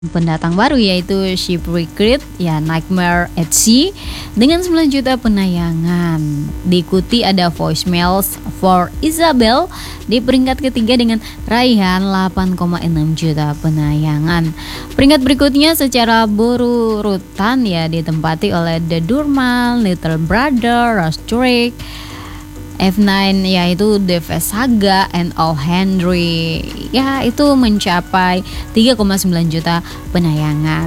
pendatang baru yaitu Shipwrecked ya, Nightmare at Sea dengan 9 juta penayangan. Diikuti ada Voicemails for Isabel di peringkat ketiga dengan raihan 8,6 juta penayangan. Peringkat berikutnya secara berurutan ya ditempati oleh The Doorman, Little Brother, Rush Drake, F9 yaitu The Saga and O. Henry ya, itu mencapai 3,9 juta penayangan.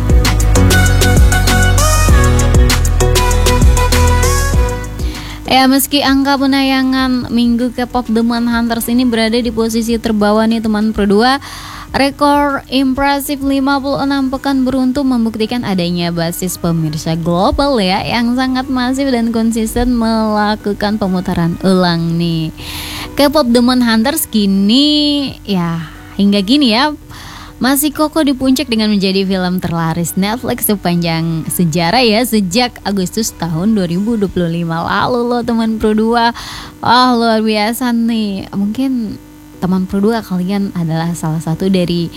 Ya, meski angka penayangan minggu K-pop Demon Hunters ini berada di posisi terbawah nih teman Pro 2, rekor impresif 56 pekan beruntun membuktikan adanya basis pemirsa global ya yang sangat masif dan konsisten melakukan pemutaran ulang nih. K-pop Demon Hunters kini ya hingga kini ya masih kokoh di puncak dengan menjadi film terlaris Netflix sepanjang sejarah ya sejak Agustus tahun 2025 lalu loh teman Pro 2. Wah, luar biasa nih. Mungkin teman Pro 2 kalian adalah salah satu dari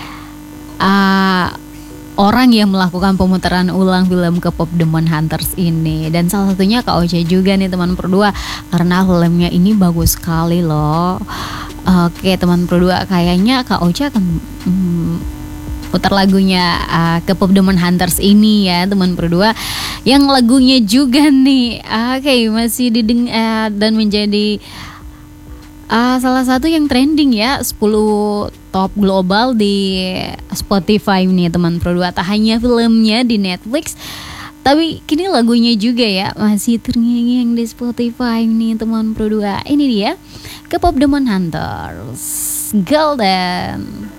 orang yang melakukan pemutaran ulang film K-pop Demon Hunters ini. Dan salah satunya Kak Ocha juga nih teman Pro 2, karena filmnya ini bagus sekali loh. Oke teman Pro 2, kayaknya Kak Ocha akan putar lagunya K-pop Demon Hunters ini ya teman Pro 2, yang lagunya juga nih masih didengar dan menjadi salah satu yang trending ya 10 top global di Spotify nih teman Pro 2. Tak hanya filmnya di Netflix, tapi kini lagunya juga ya masih terngiang di Spotify nih teman Pro 2. Ini dia K-pop Demon Hunters Golden.